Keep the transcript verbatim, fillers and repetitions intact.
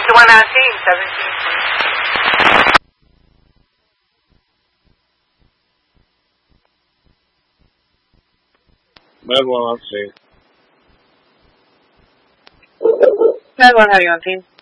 one nineteen, seventeen. Med one on scene. Med one, how are you on scene?